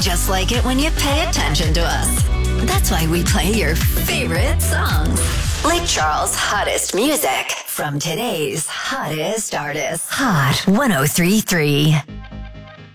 just like it when you pay attention to us. That's why we play your favorite songs. Lake Charles' hottest music from today's hottest artists. Hot 1033.